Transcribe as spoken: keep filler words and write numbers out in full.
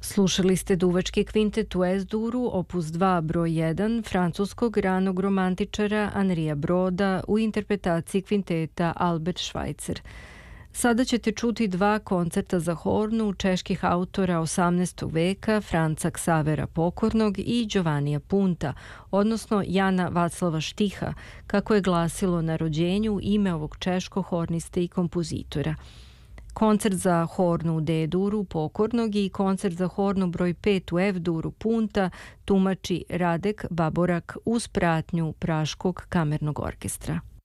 Slušali ste duvački kvintet u Es-duru, opus dva broj jedan, francuskog ranog romantičara Anrija Broda u interpretaciji kvinteta Albert Schweitzer. Sada ćete čuti dva koncerta za hornu čeških autora osamnaestog veka, Franca Ksavera Pokornog i Giovannija Punta, odnosno Jana Vaclava Štiha, kako je glasilo na rođenju ime ovog češko-horniste i kompozitora. Koncert za hornu u D-duru Pokornog i koncert za hornu broj pet u F-duru Punta tumači Radek Baborak uz pratnju Praškog kamernog orkestra.